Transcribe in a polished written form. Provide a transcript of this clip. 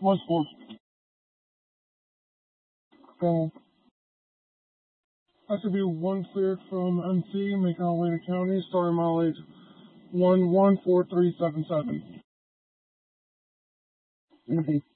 What's for? That should be one cleared from MC, making our way to county, starting mileage 114377.